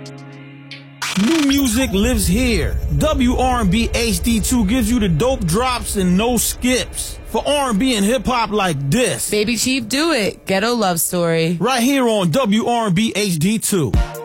New music lives here. WR&B HD2 gives you the dope drops and no skips. For R&B and hip-hop like this. Baby Chief, do it. Ghetto Love Story. Right here on WR&B HD2.